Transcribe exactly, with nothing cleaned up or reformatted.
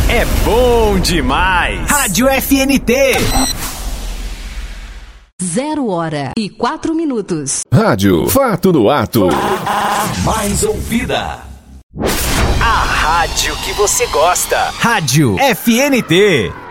é bom demais. Rádio F N T. Zero hora e quatro minutos. Rádio Fato no Ato. Mais ouvida. A rádio que você gosta. Rádio F N T.